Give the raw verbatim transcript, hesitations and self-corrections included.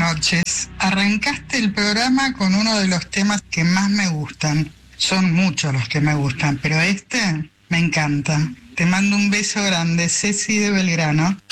noches. Arrancaste el programa con uno de los temas que más me gustan. Son muchos los que me gustan, pero este me encanta. Te mando un beso grande, Ceci de Belgrano.